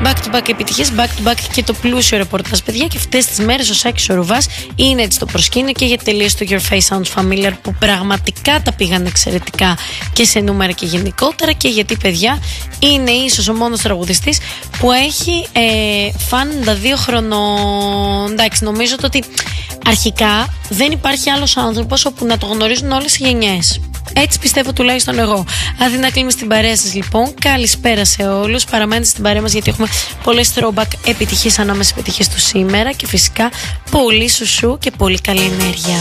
back-to-back επιτυχίες, back-to-back και το πλούσιο ρεπορτάζ, παιδιά. Και αυτές τις μέρες ο Σάκης ο Ρουβάς είναι έτσι στο προσκήνιο και για τελείως το Your Face Sounds Familiar, που πραγματικά τα πήγαν εξαιρετικά και σε νούμερα και γενικότερα. Και γιατί, παιδιά, είναι ίσως ο μόνος τραγουδιστής που έχει φαν 92 χρονών. Εντάξει, νομίζω ότι αρχικά δεν υπάρχει άλλος άνθρωπος όπου να το γνωρίζουν όλες οι γενιές. Έτσι πιστεύω τουλάχιστον εγώ. Αθηνά κλείνουμε στην παρέα σας λοιπόν. Καλησπέρα σε όλους. Παραμένετε στην παρέα μας γιατί έχουμε πολλές throwback επιτυχίες ανάμεσα επιτυχίες του σήμερα. Και φυσικά πολύ σουσού και πολύ καλή ενέργεια.